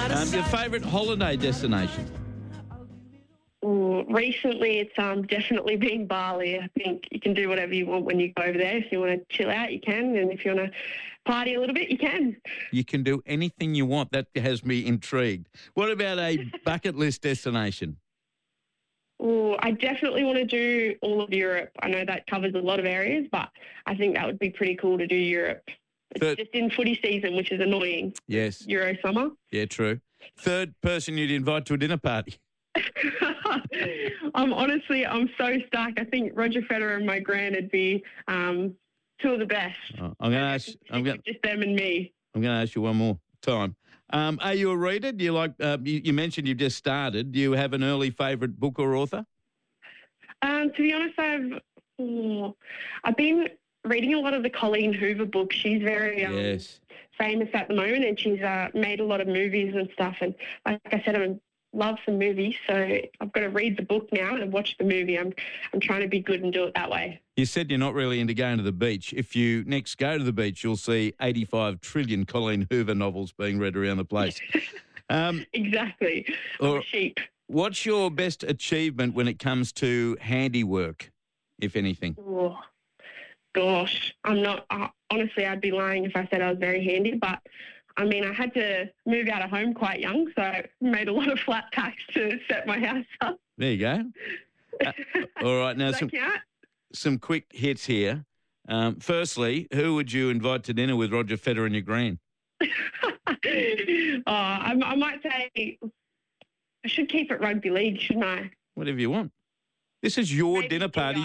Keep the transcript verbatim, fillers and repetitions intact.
Um, your favourite holiday destination? Ooh, recently, it's um, definitely been Bali. I think you can do whatever you want when you go over there. If you want to chill out, you can. And if you want to party a little bit, you can. You can do anything you want. That has me intrigued. What about a bucket list destination? Ooh, I definitely want to do all of Europe. I know that covers a lot of areas, but I think that would be pretty cool to do Europe. It's Third, just in footy season, which is annoying. yes. Euro summer. Yeah, true. Third person you'd invite to a dinner party? I'm honestly, I'm so stuck. I think Roger Federer and my gran would be um, two of the best. Oh, I'm going to ask. I'm going. Just them and me. I'm going to ask you one more time. Um, are you a reader? Do you like? Uh, you, you mentioned you've just started. Do you have an early favourite book or author? Um, to be honest, I've oh, I've been reading a lot of the Colleen Hoover books. She's very um, Yes. famous at the moment, and she's uh, made a lot of movies and stuff. And like I said, I love some movies, so I've got to read the book now and watch the movie. I'm I'm trying to be good and do it that way. You said you're not really into going to the beach. If you next go to the beach, you'll see eighty-five trillion Colleen Hoover novels being read around the place. Um, exactly. I'm or- a sheep. What's your best achievement when it comes to handiwork, if anything? Oh, gosh, I'm not. Uh, honestly, I'd be lying if I said I was very handy, but I mean, I had to move out of home quite young, so I made a lot of flat packs to set my house up. There you go. Uh, all right, now Does some that count? some quick hits here. Um, firstly, who would you invite to dinner with Roger Federer and your gran? oh, I, I might say I should keep it rugby league, shouldn't I? Whatever you want. This is your Maybe dinner dinner. party.